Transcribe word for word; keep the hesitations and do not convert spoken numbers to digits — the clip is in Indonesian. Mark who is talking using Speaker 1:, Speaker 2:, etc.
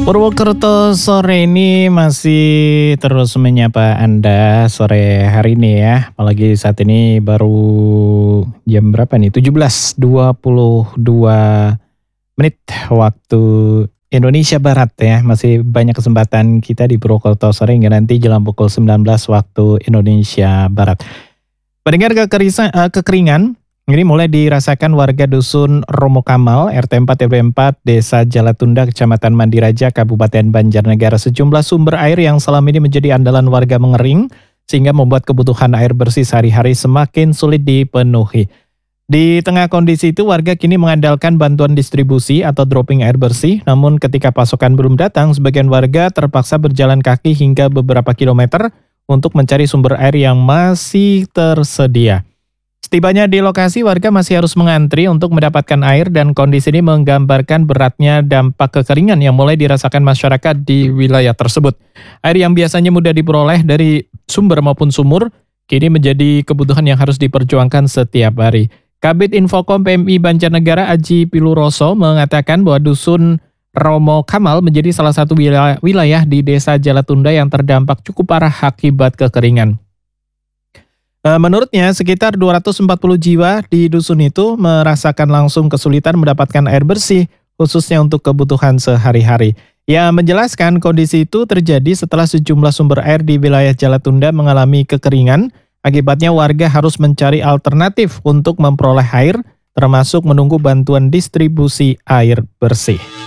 Speaker 1: Purwokerto sore ini masih terus menyapa Anda sore hari ini ya. Apalagi saat ini baru jam berapa nih? tujuh belas dua puluh dua menit waktu Indonesia Barat ya. Masih banyak kesempatan kita di Purwokerto sore hingga nanti jelang pukul sembilan belas waktu Indonesia Barat. Pendengar kekerisa, eh, kekeringan ini mulai dirasakan warga Dusun Romo Kamal, R T empat R W empat, Desa Jalatunda, Kecamatan Mandiraja, Kabupaten Banjarnegara. Sejumlah sumber air yang selama ini menjadi andalan warga mengering, sehingga membuat kebutuhan air bersih sehari-hari semakin sulit dipenuhi. Di tengah kondisi itu, warga kini mengandalkan bantuan distribusi atau dropping air bersih, namun ketika pasokan belum datang, sebagian warga terpaksa berjalan kaki hingga beberapa kilometer untuk mencari sumber air yang masih tersedia. Setibanya di lokasi, warga masih harus mengantri untuk mendapatkan air dan kondisi ini menggambarkan beratnya dampak kekeringan yang mulai dirasakan masyarakat di wilayah tersebut. Air yang biasanya mudah diperoleh dari sumber maupun sumur, kini menjadi kebutuhan yang harus diperjuangkan setiap hari. Kabid Infokom P M I Banjarnegara Aji Piluroso mengatakan bahwa Dusun Romo Kamal menjadi salah satu wilayah, wilayah di Desa Jalatunda yang terdampak cukup parah akibat kekeringan. Menurutnya, sekitar dua ratus empat puluh jiwa di dusun itu merasakan langsung kesulitan mendapatkan air bersih, khususnya untuk kebutuhan sehari-hari. Ia menjelaskan kondisi itu terjadi setelah sejumlah sumber air di wilayah Jalatunda mengalami kekeringan, akibatnya warga harus mencari alternatif untuk memperoleh air, termasuk menunggu bantuan distribusi air bersih.